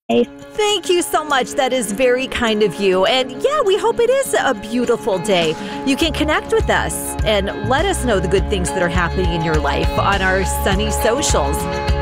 Thank you so much. That is very kind of you. And yeah, we hope it is a beautiful day. You can connect with us and let us know the good things that are happening in your life on our Sunny socials.